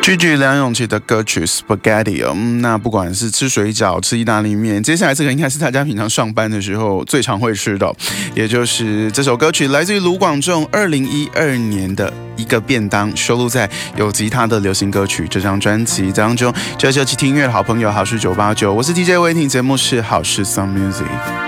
Gigi 梁咏琪的歌曲 Spaghetti，那不管是吃水饺、吃意大利面，接下来这个应该是大家平常上班的时候最常会吃的，也就是这首歌曲来自于卢广仲2012年的一个便当，收录在有吉他的流行歌曲这张专辑当中。这是听音乐的好朋友好事989，我是 DJ 魏婷，节目是好事 Some Music。